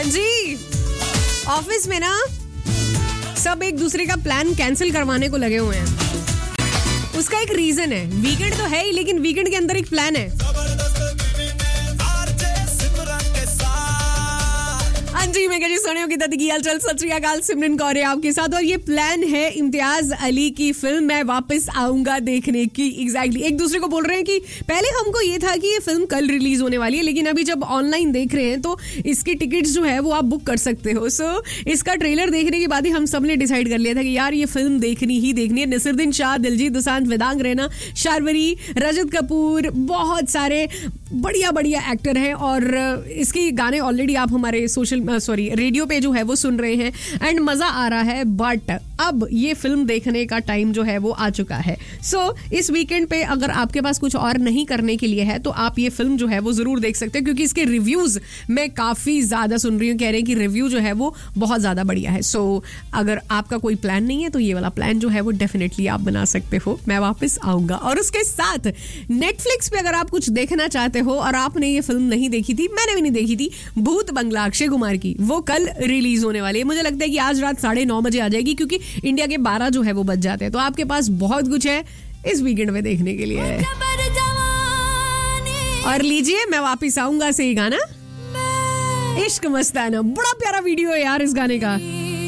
जी, office में ना सब एक दूसरे का प्लान कैंसिल करवाने को लगे हुए हैं। उसका एक रीजन है, वीकेंड तो है ही, लेकिन वीकेंड के अंदर एक प्लान है। जी मैं कहती सोनिया की दादी की हालचाल, सत श्री अकाल, सिमरन कौर है आपके साथ। और ये प्लान है इम्तियाज अली की फिल्म मैं वापस आऊंगा देखने की। एग्जैक्टली एक दूसरे को बोल रहे हैं कि पहले हमको ये था कि ये फिल्म कल रिलीज होने वाली है, लेकिन अभी जब ऑनलाइन देख रहे हैं तो इसकी टिकट्स जो है वो आप बुक कर सकते हो। सो इसका ट्रेलर देखने के बाद ही हम सब ने डिसाइड कर लिया था कि यार ये फिल्म देखनी ही देखनी है। नसीरुद्दीन शाह, दिलजीत दोसांझ, वेदांग रैना, शार्वरी, रजत कपूर, बहुत सारे बढ़िया बढ़िया एक्टर हैं और इसके गाने ऑलरेडी आप हमारे रेडियो पे जो है वो सुन रहे हैं एंड मजा आ रहा है। बट अब ये फिल्म देखने का टाइम जो है वो आ चुका है। सो इस वीकेंड पे अगर आपके पास कुछ और नहीं करने के लिए है तो आप ये फिल्म जो है वो जरूर देख सकते हैं, क्योंकि इसके रिव्यूज मैं काफी ज्यादा सुन रही हूँ, कह रहे हैं कि रिव्यू जो है वो बहुत ज्यादा बढ़िया है। सो अगर आपका कोई प्लान नहीं है तो ये वाला प्लान जो है वो डेफिनेटली आप बना सकते हो, मैं वापस आऊंगा। और उसके साथ नेटफ्लिक्स पे अगर आप कुछ देखना चाहते हो और आपने ये फिल्म नहीं देखी थी, मैंने भी नहीं देखी थी, भूत बंगला अक्षय कुमार की, वो कल रिलीज होने वाली है। मुझे लगता है कि आज रात 9:30 बजे आ जाएगी, क्योंकि इंडिया के 12 जो है वो बज जाते हैं। तो आपके पास बहुत कुछ है इस वीकेंड में देखने के लिए। और लीजिए मैं वापिस आऊंगा से ही गाना इश्क मस्ताना, बड़ा प्यारा वीडियो है यार इस गाने का।